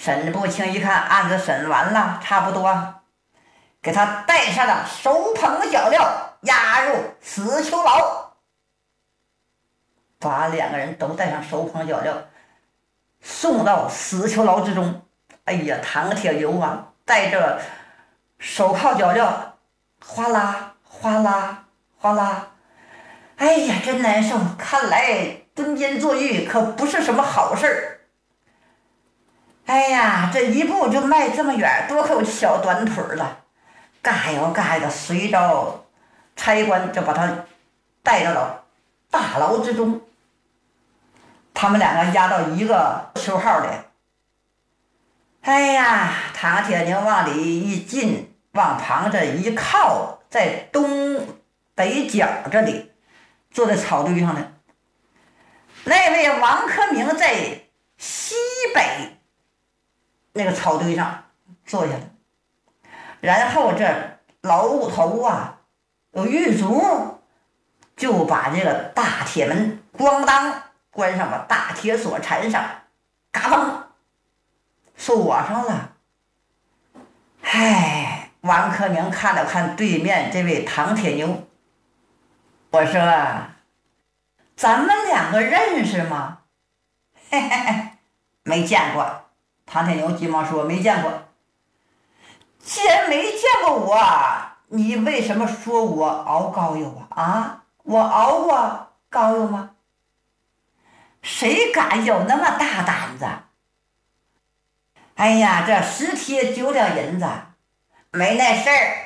审部卿一看案子审完了，差不多，给他带上了手捧脚镣，押入死囚牢。把两个人都带上手捧脚镣，送到死囚牢之中。哎呀，唐铁牛啊，带着手铐脚镣，哗啦哗啦哗啦，哎呀，真难受。看来蹲监坐狱可不是什么好事儿。哎呀，这一步就迈这么远，多口小短腿了，嘎悠嘎悠的，随着差官就把他带到了大牢之中。他们两个押到一个囚号里。哎呀，唐铁牛往里一进，往旁这一靠，在东北角这里坐在草堆上呢。那位王克明在西北那个草堆上坐下了。然后这牢屋头啊，有狱卒就把这个大铁门咣当关上，把大铁锁缠上，嘎嘣锁上了。唉，王克明看了看对面这位唐铁牛，我说咱们两个认识吗？嘿嘿嘿，没见过。唐铁牛急忙说没见过。既然没见过我，你为什么说我熬膏药啊？啊，我熬过膏药吗？谁敢有那么大胆子？哎呀，这10贴9两银子，没那事儿。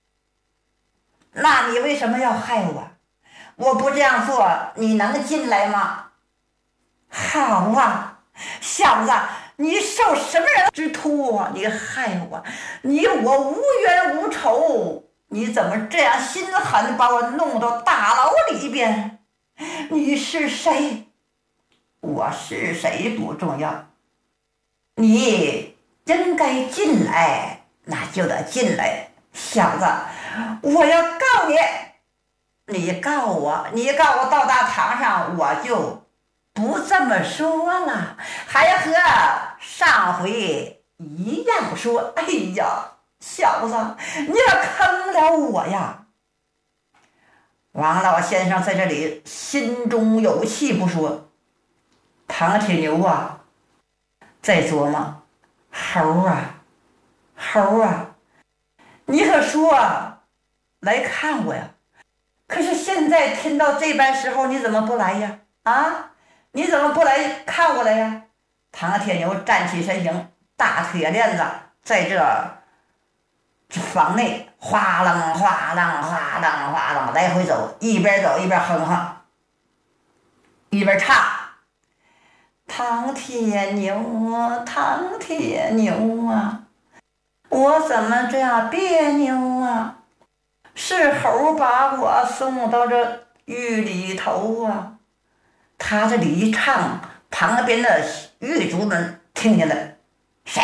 那你为什么要害我？我不这样做，你能进来吗？好啊，小子，你受什么人之托啊？你害我，你我无冤无仇，你怎么这样心狠，把我弄到大牢里边？你是谁？我是谁不重要，你真该进来，那就得进来。小子，我要告你，你告我，你告我到大堂上，我就不这么说了，还和上回一样说。哎呀，小子，你可坑了我呀！王老先生在这里心中有气不说，唐铁牛啊在琢磨，猴啊，你可说来看我呀，可是现在听到这般时候，你怎么不来呀？啊，你怎么不来看我来呀？唐铁牛站起身形，大铁链子在这房内哗啷哗啷哗啷哗啷来回走，一边走一边哼哼，一边唱：唐铁牛啊，唐铁牛啊，我怎么这样别扭啊？是猴把我送到这狱里头啊！他这里一唱，旁边的狱卒们听见了，谁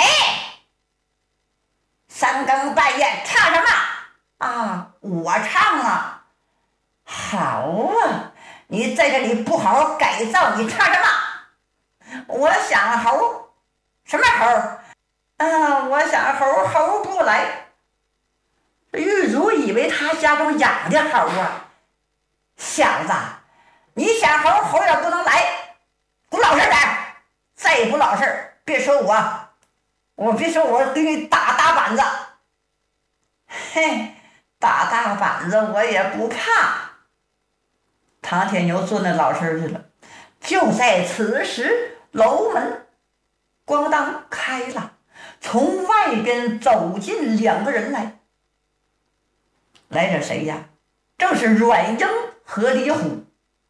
3更半夜唱什么啊？我唱啊！好啊，你在这里不好好改造，你唱什么？我想猴，什么猴啊？我想猴不来。狱卒以为他家中养的猴啊，小子，你想猴也不能来，给我老实点，再不老实，别说我别说我给你打大板子。嘿，打大板子我也不怕。唐铁牛坐那老实去了。就在此时，楼门咣当开了，从外边走进2个人来。来者谁呀？正是阮英和李虎。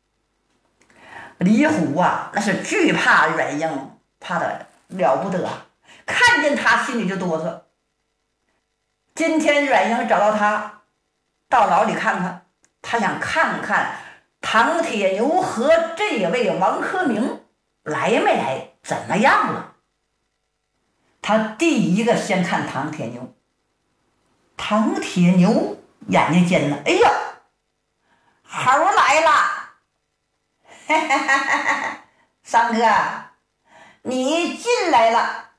李虎啊，那是惧怕阮英，怕的了不得，看见他心里就哆嗦。今天阮英找到他，到牢里看看，他想看看唐铁牛和这位王克明来没来，怎么样了。他第一个先看唐铁牛。唐铁牛眼睛尖了，哎呀，猴来了！三哥，你进来了。